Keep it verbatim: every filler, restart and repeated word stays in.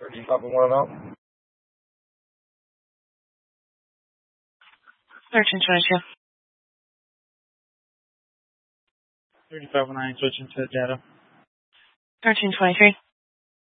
thirty-five and one and out. thirteen twenty-two. thirty-five and nine, switching to data. thirteen twenty-three.